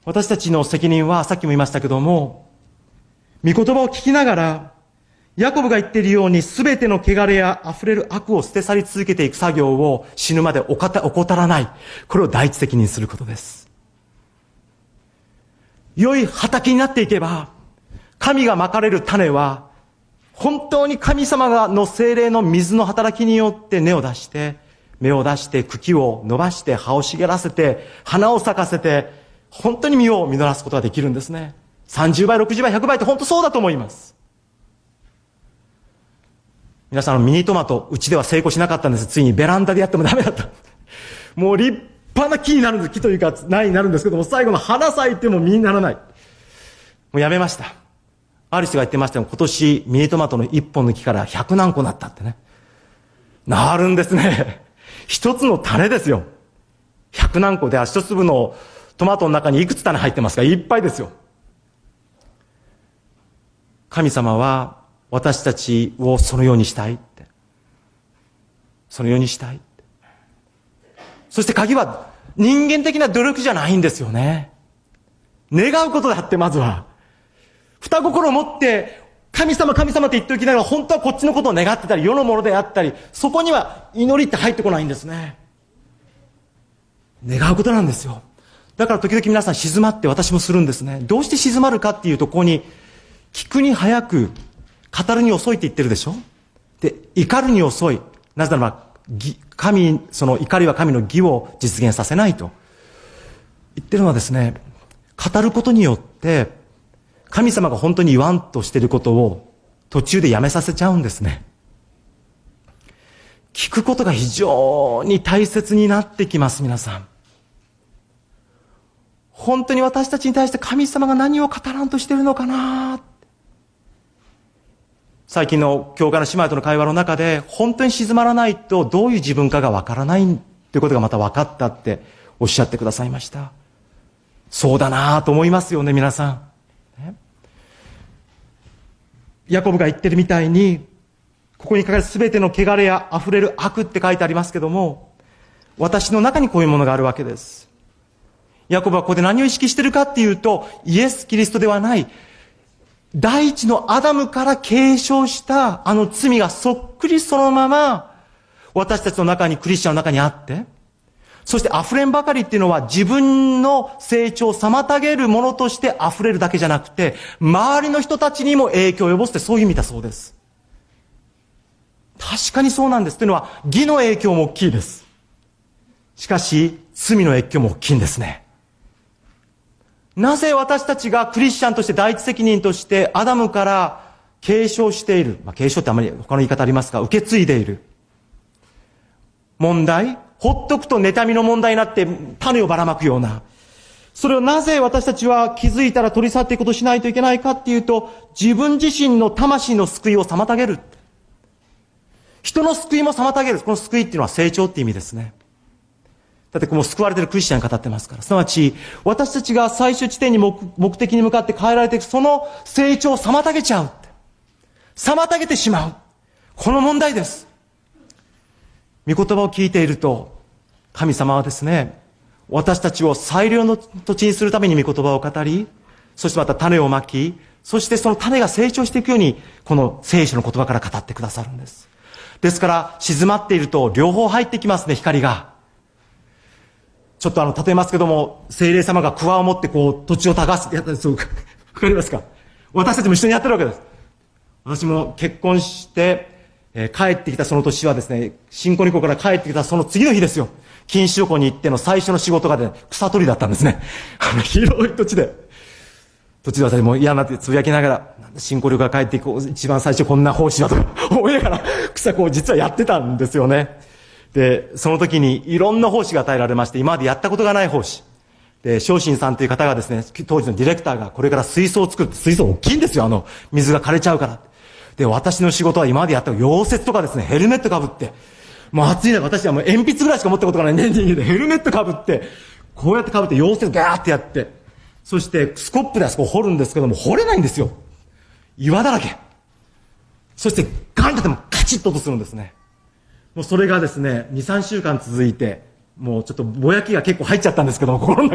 私たちの責任は、さっきも言いましたけども、御言葉を聞きながら、ヤコブが言っているように、すべての汚れや溢れる悪を捨て去り続けていく作業を死ぬまで怠らない。これを第一責任することです。良い畑になっていけば、神がまかれる種は、本当に神様の聖霊の水の働きによって芽を出して、茎を伸ばして、葉を茂らせて、花を咲かせて、本当に実を実らすことができるんですね。30倍、60倍、100倍って本当そうだと思います。皆さんミニトマト、うちでは成功しなかったんです。ついにベランダでやってもダメだった。もう立派な木になるんです。木というか苗になるんですけども、最後の花咲いても実にならない。もうやめました。ある人が言ってましたよ。今年ミニトマトの一本の木から100何個なったってね。なるんですね。一つの種ですよ。100何個で、一粒のトマトの中にいくつ種入ってますか？いっぱいですよ。神様は私たちをそのようにしたいって。そのようにしたいって。そして鍵は人間的な努力じゃないんですよね。願うことであって、まずは。二心を持って、神様神様って言っておきながら、本当はこっちのことを願ってたり、世のものであったり、そこには祈りって入ってこないんですね。願うことなんですよ。だから時々皆さん静まって私もするんですね。どうして静まるかっていうと、ここに、聞くに早く、語るに遅いって言ってるでしょ。で、怒るに遅い。なぜならば、その怒りは神の義を実現させないと。言ってるのはですね、語ることによって、神様が本当に言わんとしていることを途中でやめさせちゃうんですね。聞くことが非常に大切になってきます、皆さん。本当に私たちに対して神様が何を語らんとしているのかな。最近の教会の姉妹との会話の中で、本当に静まらないとどういう自分かがわからないということがまた分かったっておっしゃってくださいました。そうだなと思いますよね、皆さん。ヤコブが言ってるみたいに、ここに書かれるすべての汚れや溢れる悪って書いてありますけども、私の中にこういうものがあるわけです。ヤコブはここで何を意識しているかっていうと、イエス・キリストではない、第一のアダムから継承したあの罪がそっくりそのまま、私たちの中に、クリスチャンの中にあって、そして溢れんばかりっていうのは自分の成長を妨げるものとして溢れるだけじゃなくて、周りの人たちにも影響を及ぼすってそういう意味だそうです。確かにそうなんです。というのは、義の影響も大きいです。しかし、罪の影響も大きいんですね。なぜ私たちがクリスチャンとして第一責任としてアダムから継承している、継承ってあまり他の言い方ありますが、受け継いでいる問題、ほっとくと妬みの問題になって種をばらまくような、それをなぜ私たちは気づいたら取り去っていくことをしないといけないかっていうと、自分自身の魂の救いを妨げる。人の救いも妨げる。この救いっていうのは成長って意味ですね。だってもう救われているクリスチャンが語ってますから。すなわち、私たちが最終地点に目的に向かって変えられていく、その成長を妨げちゃう。妨げてしまう。この問題です。御言葉を聞いていると、神様はですね、私たちを最良の土地にするために御言葉を語り、そしてまた種をまき、そしてその種が成長していくように、この聖書の言葉から語ってくださるんです。ですから、静まっていると両方入ってきますね、光が。ちょっと例えますけども、聖霊様が桑を持ってこう土地を耕すってやったんです。わかりますか？私たちも一緒にやってるわけです。私も結婚して、帰ってきたその年はですね、新婚旅行から帰ってきたその次の日ですよ。錦糸横に行っての最初の仕事がね、草取りだったんですね。広い土地で。土地で私も嫌になってつぶやきながら、新婚旅行から帰って一番最初こんな奉仕だと思いながら、草こう実はやってたんですよね。で、その時にいろんな奉仕が与えられまして、今までやったことがない奉仕。で、昇進さんという方がですね、当時のディレクターがこれから水槽を作るって、水槽大きいんですよ、水が枯れちゃうから。で、私の仕事は今までやった溶接とかですね、ヘルメットかぶって、もう暑い中、私はもう鉛筆ぐらいしか持ったことがない年人で、ヘルメットかぶって、こうやってかぶって溶接ガーってやって、そしてスコップであそこ掘るんですけども、掘れないんですよ。岩だらけ。そしてガンとでもカチッと音するんですね。もうそれがですね、2、3週間続いて、もうちょっとぼやきが結構入っちゃったんですけども、心の中